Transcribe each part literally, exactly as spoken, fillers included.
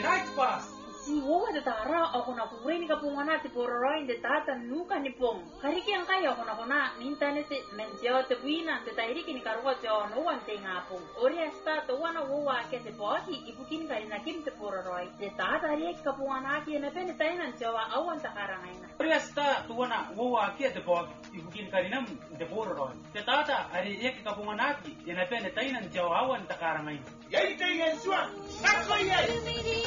night pass. Si wowa de tara ako na kuweni ka punga na ti pororoin de tata nuka ni pong. Kariki ang kaya ako na kuna minta ne te menjao te buina te tairi kini karuwa te ono wan te ngapong. Ori asta to wana wowa ke te poki ibukin kari na kim te pororoi. Te tata ri ka punga na ki na pene tainan jawa awan ta karangaina. Ori asta to wana wowa ke te poki ibukin kari nam te pororoi. Te tata ari ri ka punga na ki na pene tainan jawa awan ta karangaina. Yai te yensua. Ako yai.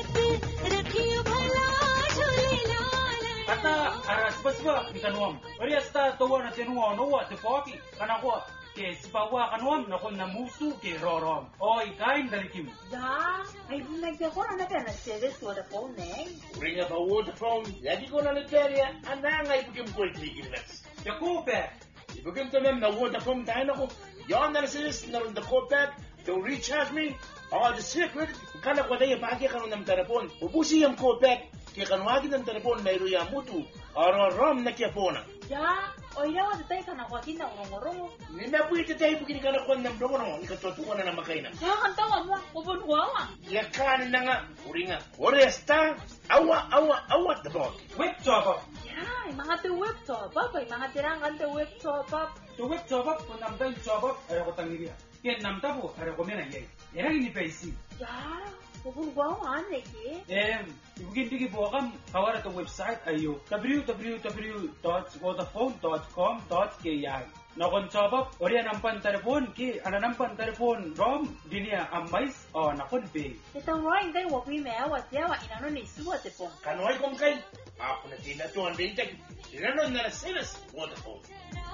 Ata aras basba di kanuam. Ori asta to wana tenuwa no wa te poki kana ko ke sipawa kanuam na kon na musu ke rorom. Oi kain dari kim. Ya, ay bunag te ko na pena service ko the phone eh. Ringa pa wo the phone. Lagi ko na leteria ananga ibukim ko ikilas. Ya kope. Ibukim to mem na wo the phone tayo nako. Yon na sis na the kope to recharge me. Oh, the secret. Kana ko dai pa ke kanon ng telepon. Ubusi yung kope. Kaya kanwagin ng telepon na iruya mutu. Aro rom na kia pona. Ya, oira wa tay kana ko kinda ngorong. Ni na buite tay bugini kana kon ng dogono. Ni katotuan na makaina. Ya kan tawa mo ubon wawa. Ya kan na nga uringa. Oresta awa awa awa the dog. Web job. Ya, mga te web to pa, mga tirangan te web to pa. To web job ko nam dai job ay ko tangiria. Ken nam tabu ay ko mena yai. Era ini paisi. Ya, ubon wawa ane ki. Em, ibukin digi bokam kawara to website ayo w w w dot vodafone dot com dot k i. Nakon job ori nampan telepon ki ana nampan telepon rom dinia amais o nakon pe. Ito roin kay wa pi me wa tia wa inano ni suwa te pong. Kanway kong kay. Ako na tinatuan din tag. Sinanon na na silas. What the phone.